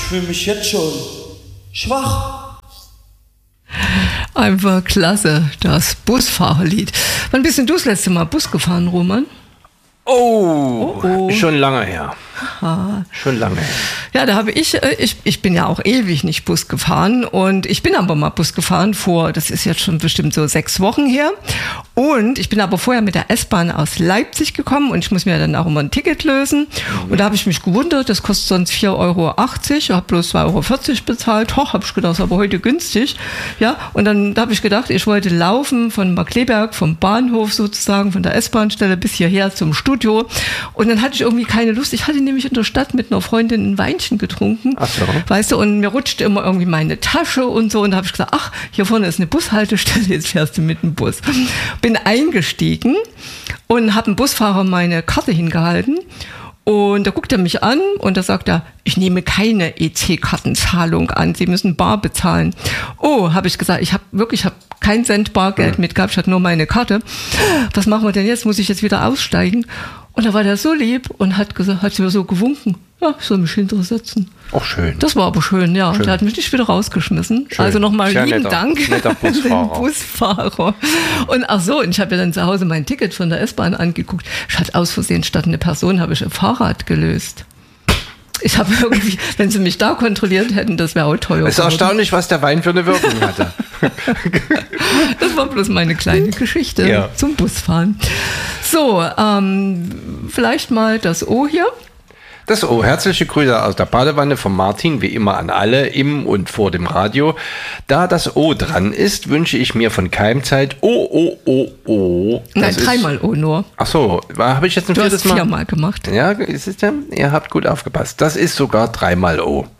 fühle mich jetzt schon schwach. Einfach klasse, das Busfahrerlied. Wann bist denn du das letzte Mal Bus gefahren, Roman? Oh. Schon lange her. Schon lange her. Ja, da habe ich bin ja auch ewig nicht Bus gefahren und ich bin aber mal Bus gefahren das ist jetzt schon bestimmt so 6 Wochen her. Und ich bin aber vorher mit der S-Bahn aus Leipzig gekommen und ich muss mir dann auch immer ein Ticket lösen. Und da habe ich mich gewundert, das kostet sonst 4,80 €, ich habe bloß 2,40 € bezahlt. Hoch, habe ich gedacht, das ist aber heute günstig. Ja, und dann habe ich gedacht, ich wollte laufen von Markkleeberg, vom Bahnhof sozusagen, von der S-Bahn-Stelle bis hierher zum Studio. Und dann hatte ich irgendwie keine Lust. Ich hatte nämlich in der Stadt mit einer Freundin ein Weinchen getrunken. Ach so. Weißt du, und mir rutschte immer irgendwie meine Tasche und so. Und da habe ich gesagt, ach, hier vorne ist eine Bushaltestelle, jetzt fährst du mit dem Bus. Bin eingestiegen und habe dem Busfahrer meine Karte hingehalten. Und da guckt er mich an und da sagt er, ich nehme keine EC-Kartenzahlung an, Sie müssen bar bezahlen. Oh, habe ich gesagt, ich habe kein Cent Bargeld mitgehabt, ich hatte nur meine Karte. Was machen wir denn jetzt? Muss ich jetzt wieder aussteigen? Und da war der so lieb und hat mir so gewunken. Ja, ich soll mich hinterher setzen. Auch schön. Das war aber schön, ja. Schön. Der hat mich nicht wieder rausgeschmissen. Schön. Also nochmal lieben Dank an den Busfahrer. Und und ich habe ja dann zu Hause mein Ticket von der S-Bahn angeguckt. Ich hatte aus Versehen statt eine Person, habe ich ein Fahrrad gelöst. Ich habe irgendwie, wenn sie mich da kontrolliert hätten, das wäre auch teuer. Es ist erstaunlich, was der Wein für eine Wirkung hatte. Das war bloß meine kleine Geschichte zum Busfahren. So, vielleicht mal das O hier. Das O, herzliche Grüße aus der Badewanne von Martin, wie immer an alle, im und vor dem Radio. Da das O dran ist, wünsche ich mir von Keimzeit O. Nein, 3-mal O nur. Ach so, habe ich jetzt ein 4. Mal? 4-mal gemacht. Ja, ihr habt gut aufgepasst. Das ist sogar 3-mal O.